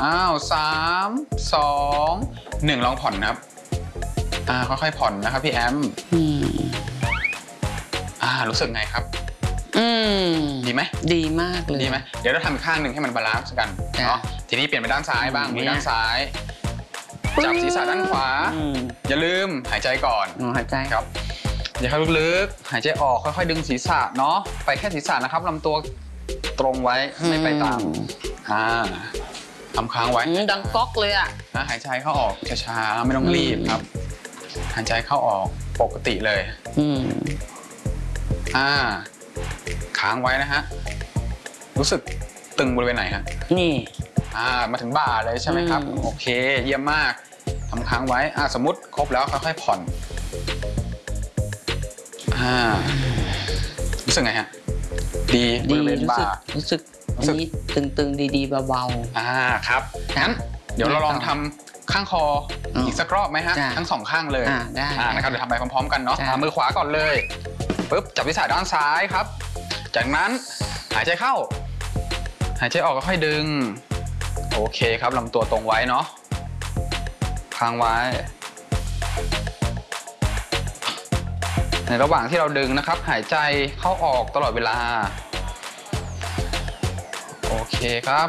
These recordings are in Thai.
อ้าว3 2 1ลองผ่อนนะครับค่อยๆผ่อนนะครับพี่แอมรู้สึกไงครับดีไหมดีมากเลยดีไหมเดี๋ยวเราทำอีกข้างหนึ่งให้มันบาลานซ์กันเนาะทีนี้เปลี่ยนไปด้านซ้ายบ้างมือด้านซ้ายจับศีรษะด้านขวาอย่าลืมหายใจก่อนหายใจครับอย่าเข้าลึกๆหายใจออกค่อยๆดึงศีรษะเนาะไปแค่ศีรษะนะครับลำตัวตรงไว้ไม่ไปตามทำค้างไว้ดังก๊อกเลยอ่ะหายใจเข้าออกช้าๆไม่ต้องรีบครับหายใจเข้าออกปกติเลยค้างไว้นะฮะรู้สึกตึงบริเวณไหนฮะนี่มาถึงบ่าเลยใช่ไหมครับโอเคเยี่ยมมากทำค้างไว้สมมติครบแล้วค่อยๆผ่อนรู้สึกไงฮะดีบริเวณบ่ารู้สึกนี้ตึงๆดีๆเบาๆครับงั้นเดี๋ยวเราลองทำข้างคออีกสักรอบไหมฮะทั้งสองข้างเลยได้นะครับเดี๋ยวทำไปพร้อมๆกันเนาะมือขวาก่อนเลยปุ๊บจับศีรษะด้านซ้ายครับจากนั้นหายใจเข้าหายใจออกก็ค่อยดึงโอเคครับลำตัวตรงไว้เนาะค้างไว้ในระหว่างที่เราดึงนะครับหายใจเข้าออกตลอดเวลาโอเคครับ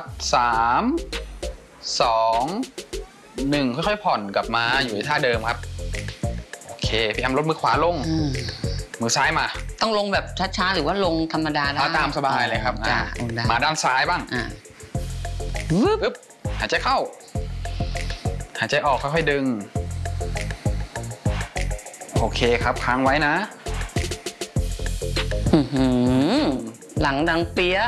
3 2 1ค่อยๆผ่อนกลับมาอยู่ในท่าเดิมครับโอเคพี่แอมลดมือขวาลงมือซ้ายมาต้องลงแบบช้าๆหรือว่าลงธรรมดาได้ตามสบายเลยครับมาด้านซ้ายบ้างปึ๊บหายใจเข้าหายใจออกค่อยๆดึงโอเคครับค้างไว้นะหลังดังเปี้ย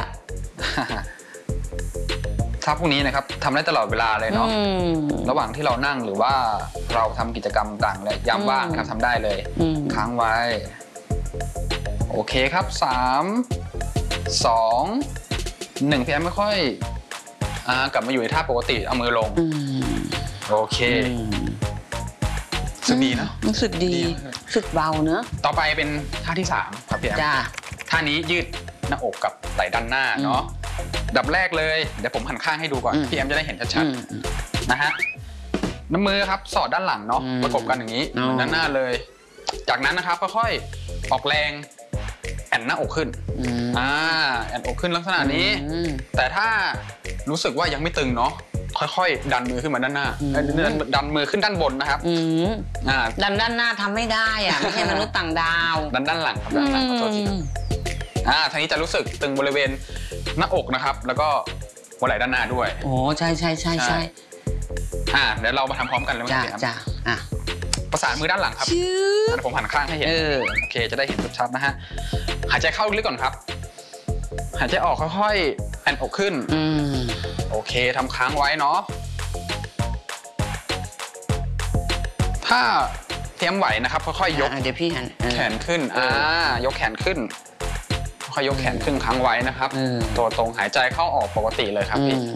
ถ้าพวกนี้นะครับทำได้ตลอดเวลาเลยเนาะระหว่างที่เรานั่งหรือว่าเราทำกิจกรรมต่างเลยยามว่างครับทำได้เลยค้างไว้โอเคครับ3 2 1พี่แอมค่อยๆกลับมาอยู่ในท่าปกติเอามือลงโอเครู้สึกดีเนาะรู้สึกดีรู้สึกเบาเนอะต่อไปเป็นท่าที่3ครับพี่แอมท่านี้ยืดหน้าอกกับไหล่ด้านหน้าเนาะดับแรกเลยเดี๋ยวผมหันข้างให้ดูก่อนพี่แอมจะได้เห็นชัดๆนะฮะน้ำมือครับสอดด้านหลังเนาะประกบกันอย่างนี้เหมือนด้านหน้าเลยจากนั้นนะครับค่อยๆออกแรงแอนหน้าอกขึ้นแอนอกขึ้นลักษณะนี้แต่ถ้ารู้สึกว่ายังไม่ตึงเนาะค่อยๆดันมือขึ้นมาด้านหน้าดันมือขึ้นด้านบนนะครับดันด้านหน้าทำไม่ได้อะไม่ใช่มนุษย์ต่างดาวดันด้านหลังครับด้านหลังขอโทษทีทางนี้จะรู้สึกตึงบริเวณหน้าอกนะครับแล้วก็หัวไหล่ด้านหน้าด้วยโอ้ใช่เดี๋ยวเรามาทำพร้อมกันเลยมั้ยจ้าประสานมือด้านหลังครับผมหันข้างให้เห็นโอเคจะได้เห็นชัดๆนะฮะหายใจเข้าลึกก่อนครับหายใจออกค่อยๆแอนอกขึ้นโอเคทำค้างไว้เนาะถ้าเตรียมไหวนะครับค่อยๆยกเดี๋ยวพี่หันแขนขึ้นยกแขนขึ้นค่อยยกแขนขึ้นค้างไว้นะครับตัวตรงหายใจเข้าออกปกติเลยครับพี่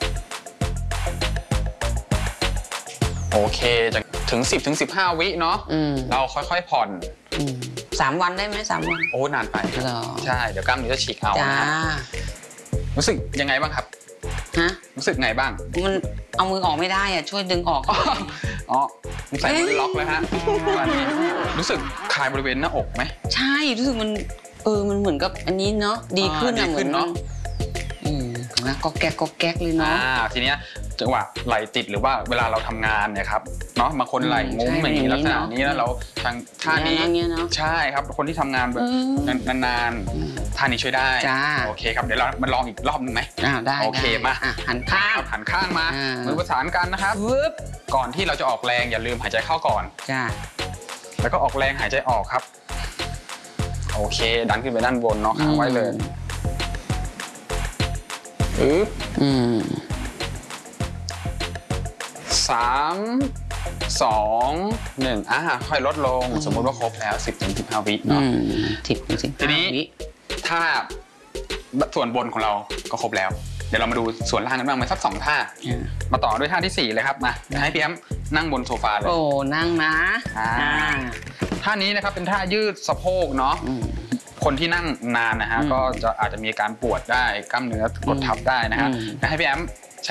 โอเคจากถึง10 ถึง 15 วิเนาะเราค่อยๆผ่อน3 วันได้ไหม3 วันโอ้นานไปใช่เดี๋ยวกล้ามเนื้อจะฉีกเอารู้สึกยังไงบ้างครับรู้สึกไงบ้างมันเอามือออกไม่ได้อะช่วยดึงออกใส่มือล็อกเลยฮะรู้สึกคลายบริเวณหน้าอกไหมใช่รู้สึกมันเหมือนกับอันนี้เนาะดีขึ้นอะเหมือนเนาะนะก็แก๊กเลยเนาะทีเนี้ยจังหวะไหลติดหรือว่าเวลาเราทำงานเนี่ยครับเนาะบางคนไหลงุ้มอย่างนี้ลักษณะนี้แล้วเราทางท่านี้ใช่ครับคนที่ทำงานแบบนานๆท่านี้ช่วยได้โอเคครับเดี๋ยวเรามาลองอีกรอบนึงไหมได้โอเคมาหันข้างมามือประสานกันนะครับก่อนที่เราจะออกแรงอย่าลืมหายใจเข้าก่อนแล้วก็ออกแรงหายใจออกครับโอเคดันขึ้นไปด้านบนเนาะค้างไว้เลย3 2 1ค่อยลดลงสมมติว่าครบแล้ว10 ถึง 15 วิเนาะทีนี้ถ้าส่วนบนของเราก็ครบแล้วเดี๋ยวเรามาดูส่วนล่างกันบ้างไหมสัก2 ท่ามาต่อด้วยท่าที่4เลยครับมาให้พี่แอมนั่งบนโซฟาเลยโอ้นั่งนะท่านี้นะครับเป็นท่ายืดสะโพกเนาะคนที่นั่งนานนะฮะก็จะอาจจะมีการปวดได้กล้ามเนื้อกดทับได้นะฮะให้พี่แอม